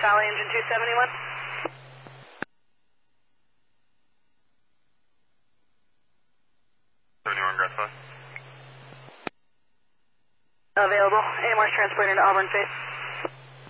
Valley Engine 271. Available. AMR's transporting to Auburn Face.